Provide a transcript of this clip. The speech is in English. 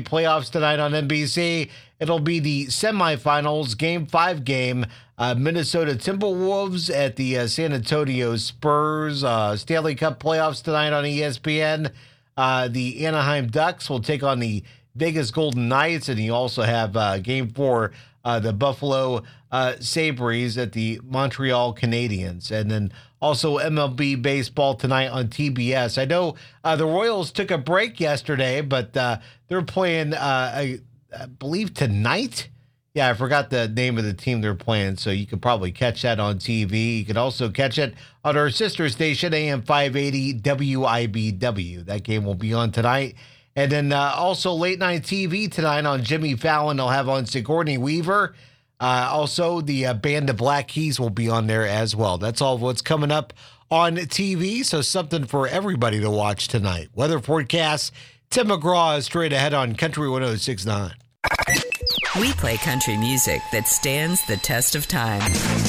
playoffs tonight on NBC. It'll be the semifinals, Game 5 game. Minnesota Timberwolves at the San Antonio Spurs. Stanley Cup playoffs tonight on ESPN. The Anaheim Ducks will take on the Vegas Golden Knights, and you also have Game 4, the Buffalo Sabres at the Montreal Canadiens. And then also MLB baseball tonight on TBS. I know the Royals took a break yesterday, but they're playing, I believe, tonight. Yeah, I forgot the name of the team they're playing, so you could probably catch that on TV. You could also catch it on our sister station, AM 580 WIBW. That game will be on tonight. And then also late night TV tonight on Jimmy Fallon. They'll have on Sigourney Weaver. Also, the Band of Black Keys will be on there as well. That's all of what's coming up on TV, so something for everybody to watch tonight. Weather forecast, Tim McGraw is straight ahead on Country 106.9. We play country music that stands the test of time.